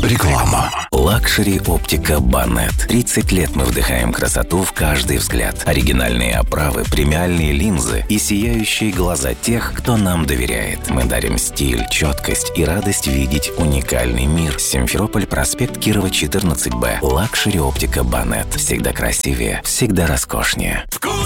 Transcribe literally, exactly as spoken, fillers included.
Реклама. Лакшери оптика Банет. тридцать лет мы вдыхаем красоту в каждый взгляд. Оригинальные оправы, премиальные линзы и сияющие глаза тех, кто нам доверяет. Мы дарим стиль, четкость и радость видеть уникальный мир. Симферополь, проспект Кирова, четырнадцать Б. Лакшери оптика Банет. Всегда красивее, всегда роскошнее. Вкус